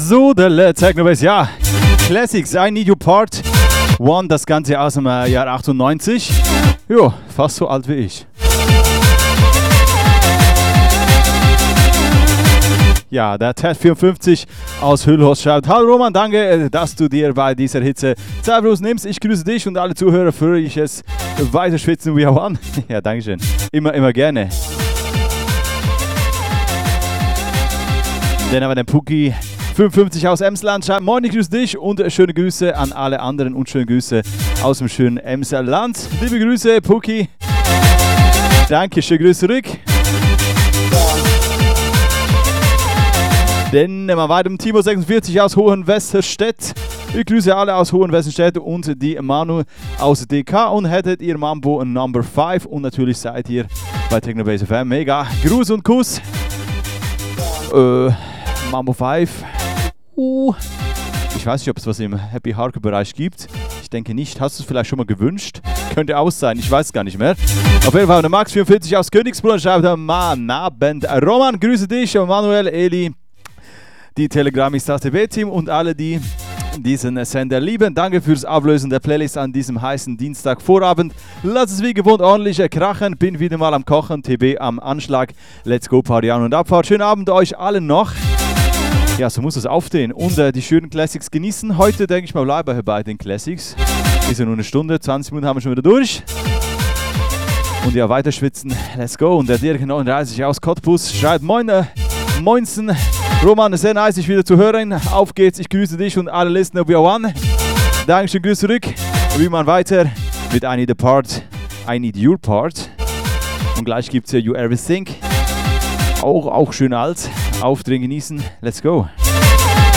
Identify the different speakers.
Speaker 1: So, der Technobass, ja. Classics, I Need You Part 1, das Ganze aus dem Jahr 98. Jo, fast so alt wie ich. Ja, der Ted 54 aus Hüllhorst schreibt: Hallo Roman, danke, dass du dir bei dieser Hitze Zeit für uns nimmst. Ich grüße dich und alle Zuhörer für ich weiter schwitzen wie One. Ja, danke schön. Immer gerne. Dann haben wir den Puki 55 aus Emsland schreibt: Moin, ich grüße dich und schöne Grüße an alle anderen und schöne Grüße aus dem schönen Emsland. Liebe Grüße, Puki. Danke, schöne Grüße zurück. Dann nehmen wir weiter mit Timo 46 aus Hohenwesterstedt. Ich grüße alle aus Hohenwesterstedt und die Manu aus DK und hättet ihr Mambo Number 5 und natürlich seid ihr bei Technobass FM. Mega. Gruß und Kuss. Mambo 5. Ich weiß nicht, ob es was im Happy Hardcore Bereich gibt. Ich denke nicht. Hast du es vielleicht schon mal gewünscht? Könnte auch sein, ich weiß gar nicht mehr. Auf jeden Fall der Max 44 aus Königsbrunn schreibt: Mann, Abend. Roman, grüße dich, Manuel, Eli, die Telegramis TB-Team und alle, die diesen Sender lieben. Danke fürs Ablösen der Playlist an diesem heißen Dienstagvorabend. Lass es wie gewohnt ordentlich krachen. Bin wieder mal am Kochen. TB am Anschlag. Let's go, Party an und Abfahrt. Schönen Abend euch allen noch. Ja, so muss es aufstehen und die schönen Classics genießen. Heute denke ich mal, bleibe bei den Classics. Ist ja nur eine Stunde, 20 Minuten haben wir schon wieder durch. Und ja, weiter schwitzen. Let's go. Und der Dirk 39 aus Cottbus schreibt: Moin, Moinsen. Roman, sehr nice, dich wieder zu hören. Auf geht's, ich grüße dich und alle Listener We Are One. Dankeschön, Grüße zurück. Wie man weiter mit I Need Your Part. Und gleich gibt's ja You Everything. Auch schön alt. Aufdrehen genießen. Let's go.